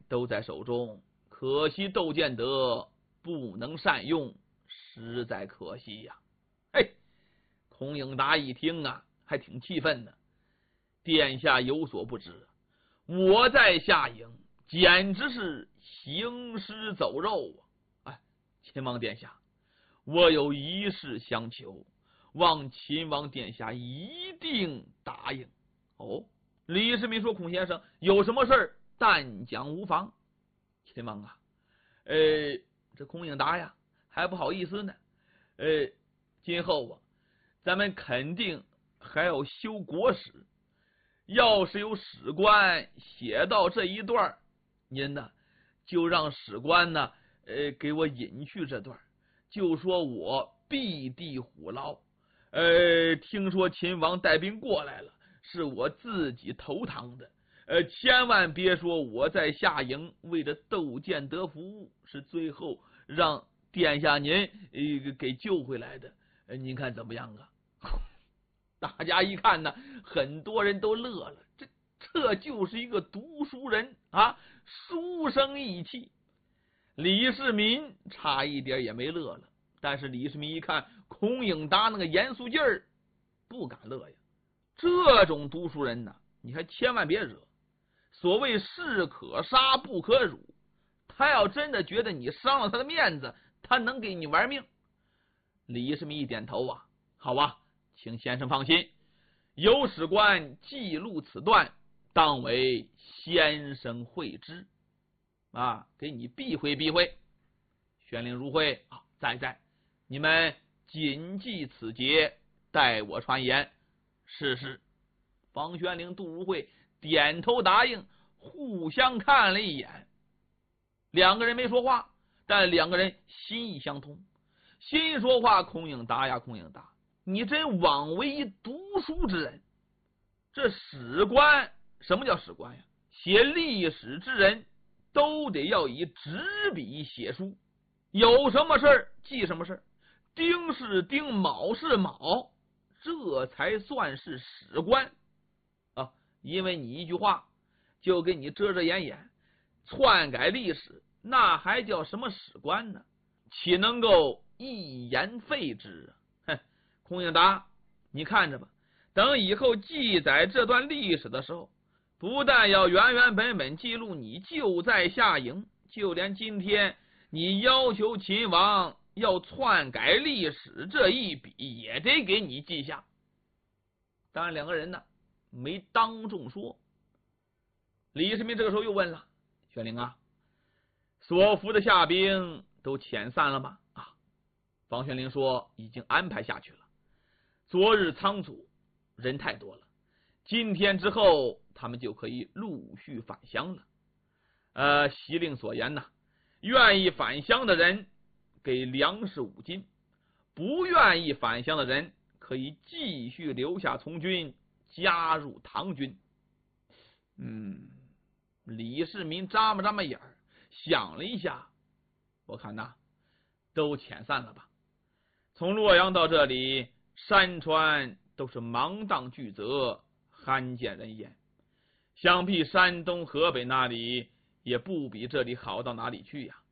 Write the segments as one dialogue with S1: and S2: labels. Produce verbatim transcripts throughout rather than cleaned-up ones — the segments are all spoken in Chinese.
S1: 都在手中，可惜窦建德不能善用，实在可惜呀、啊！嘿，孔颖达一听啊，还挺气愤的。殿下有所不知，我在下营简直是行尸走肉啊！哎，秦王殿下，我有一事相求，望秦王殿下一定答应。哦，李世民说：“孔先生有什么事儿，但讲无妨。”秦王啊，呃，这孔颖达呀，还不好意思呢。呃，今后啊，咱们肯定还要修国史。要是有史官写到这一段，您呢就让史官呢，呃，给我隐去这段，就说我避地虎牢。呃，听说秦王带兵过来了，是我自己投唐的。呃，千万别说我在下营为着窦建德服务，是最后让殿下您呃给救回来的。呃，您看怎么样啊？大家一看呢，很多人都乐了，这这就是一个读书人啊，书生意气。李世民差一点也没乐了，但是李世民一看孔颖达那个严肃劲儿，不敢乐呀。这种读书人呢，你还千万别惹。所谓士可杀不可辱，他要真的觉得你伤了他的面子，他能给你玩命。李世民一点头啊，好啊，请先生放心，有史官记录此段，当为先生会知啊，给你避讳避讳。宣令如会啊，在在，你们谨记此节，待我传言。是是。方宣令、杜如晦点头答应，互相看了一眼，两个人没说话，但两个人心意相通。心说话，孔颖达呀，孔颖达，你真枉为一读书之人。这史官，什么叫史官呀？写历史之人都得要以纸笔写书，有什么事儿记什么事儿，丁是丁，卯是卯，这才算是史官啊！因为你一句话就给你遮遮掩掩，篡改历史，那还叫什么史官呢？岂能够一言废之啊？哼，孔颖达，你看着吧，等以后记载这段历史的时候，不但要原原本本记录你就在下营，就连今天你要求秦王要篡改历史这一笔也得给你记下。当然两个人呢没当众说。李世民这个时候又问了：宣令啊，所俘的下兵都遣散了吗？啊，方宣令说已经安排下去了。昨日仓促，人太多了，今天之后他们就可以陆续返乡了。呃，袭令所言呐，愿意返乡的人给粮食五斤，不愿意返乡的人可以继续留下从军，加入唐军。嗯，李世民眨巴眨巴眼儿，想了一下，我看呐，都遣散了吧。从洛阳到这里，山川都是芒砀俱泽，罕见人烟，想必山东河北那里也不比这里好到哪里去呀。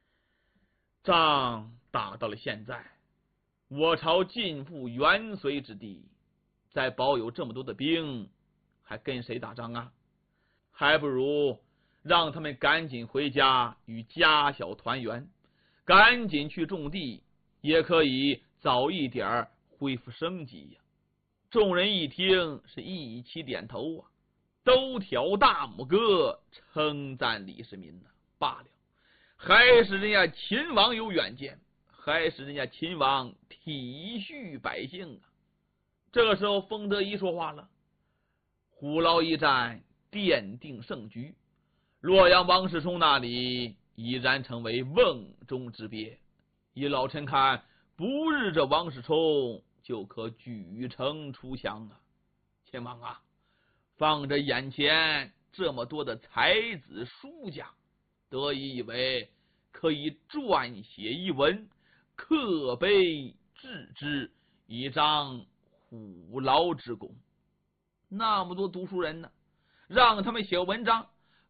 S1: 仗打到了现在，我朝尽复元隋之地，再保有这么多的兵，还跟谁打仗啊？还不如让他们赶紧回家与家小团圆，赶紧去种地，也可以早一点恢复生机呀。众人一听是一起点头啊，都挑大拇哥称赞李世民呢。罢了，还是人家秦王有远见，还是人家秦王体恤百姓啊。这个时候封德仪说话了：虎牢一战奠定胜局，洛阳王世充那里已然成为瓮中之鳖，以老臣看，不日这王世充就可举城出降啊。秦王啊，放着眼前这么多的才子书家，得以以为可以撰写一文，刻碑致之，以彰虎牢之功。那么多读书人呢，让他们写文章，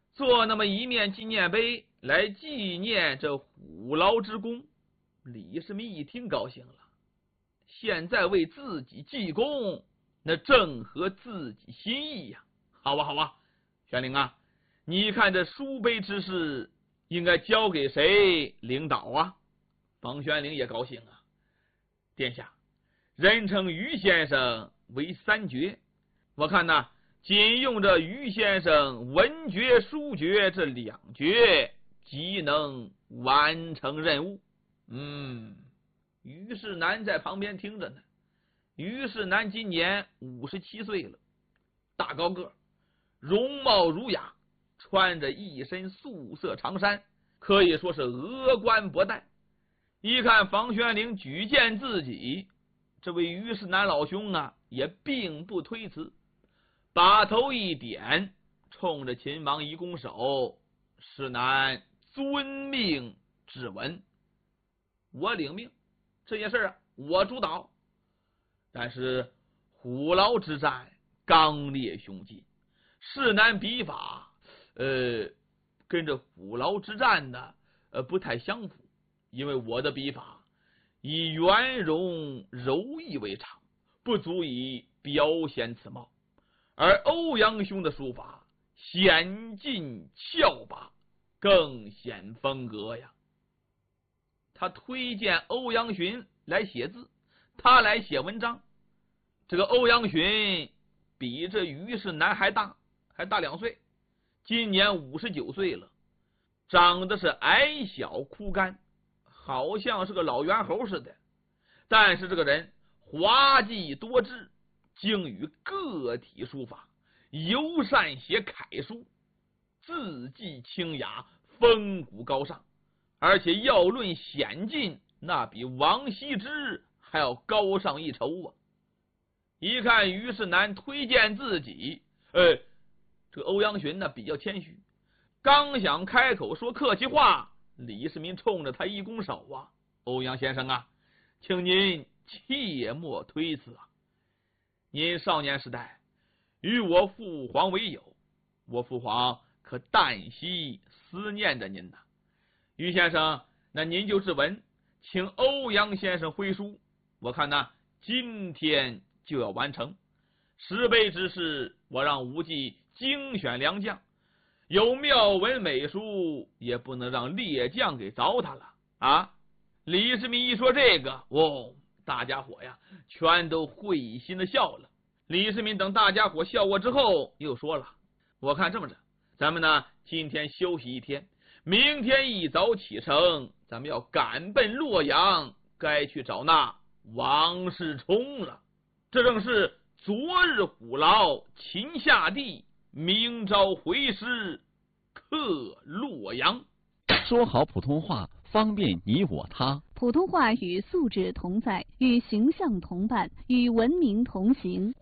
S1: 做那么一面纪念碑来纪念这虎牢之功。李世民一听高兴了，现在为自己记功，那正合自己心意呀。好啊好啊，玄龄啊，你看这书碑之事应该交给谁领导啊？方玄龄也高兴啊，殿下，人称于先生为三绝，我看呐，仅用这于先生文绝书绝这两绝，即能完成任务。嗯，于世南在旁边听着呢。于世南今年五十七岁了，大高个，容貌儒雅，穿着一身素色长衫，可以说是峨冠博带。一看房玄龄举荐自己，这位于世南老兄啊，也并不推辞，把头一点，冲着秦王一拱手：“世南遵命至闻。”我领命，这件事啊，我主导。但是虎牢之战刚烈雄劲，世南笔法，呃，跟这虎牢之战呢，呃，不太相符。因为我的笔法以圆融柔意为常，不足以表现此貌，而欧阳兄的书法险劲峭拔，更显风格呀。他推荐欧阳询来写字，他来写文章。这个欧阳询比这于世南还大，还大两岁，今年五十九岁了，长得是矮小枯干，好像是个老猿猴似的。但是这个人滑稽多智，精于个体书法，尤善写楷书，字迹清雅，风骨高尚，而且要论险劲，那比王羲之还要高上一筹啊！一看于世南推荐自己，呃，这个欧阳询呢比较谦虚，刚想开口说客气话，李世民冲着他一拱手啊：“欧阳先生啊，请您切莫推辞啊！您少年时代与我父皇为友，我父皇可旦夕思念着您呐。于先生，那您就自文，请欧阳先生挥书，我看呢，今天就要完成。石碑之事，我让无忌精选良将，有妙文美书，也不能让烈将给糟蹋了啊！”李世民一说这个，哦，大家伙呀，全都会心的笑了。李世民等大家伙笑过之后，又说了：“我看这么着，咱们呢今天休息一天，明天一早启程，咱们要赶奔洛阳，该去找那王世充了。这正是昨日虎牢，秦下地，明朝回师，克洛阳。”
S2: 说好普通话，方便你我他。
S3: 普通话与素质同在，与形象同伴，与文明同行。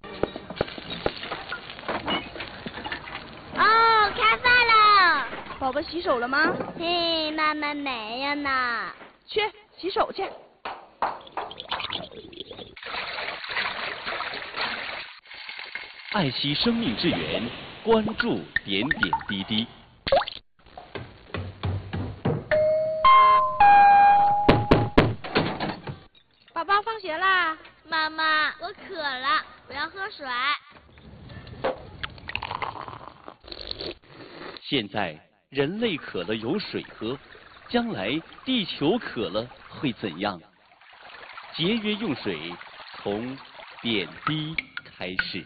S4: 哦，开饭了！
S5: 宝宝洗手了吗？
S4: 嘿，妈妈没有呢。
S5: 去洗手去。
S2: 爱惜生命之源，关注点点滴滴。
S5: 宝宝放学啦！
S4: 妈妈，我渴了，我要喝水。
S2: 现在人类渴了有水喝，将来地球渴了会怎样？节约用水，从点滴开始。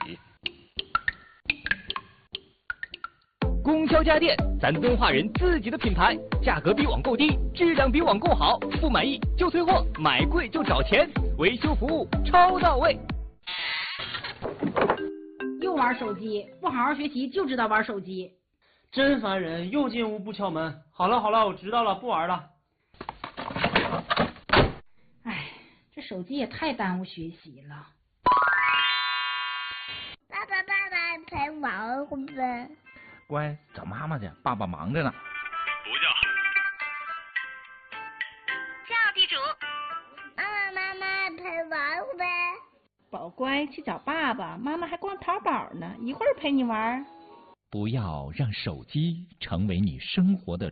S6: 供销家电，咱敦化人自己的品牌，价格比网购低，质量比网购好，不满意就退货，买贵就找钱，维修服务超到位。
S7: 又玩手机，不好好学习就知道玩手机，
S8: 真烦人！又进屋不敲门。好了好了，我知道了，不玩了。
S7: 哎，这手机也太耽误学习了。
S4: 爸爸爸爸陪玩会不会？
S9: 乖，找妈妈去，爸爸忙着呢。
S10: 不叫。
S4: 叫地主。妈妈妈妈陪玩会不会？
S7: 宝乖，去找爸爸，妈妈还逛淘宝呢，一会儿陪你玩。
S9: 不要让手机成为你生活的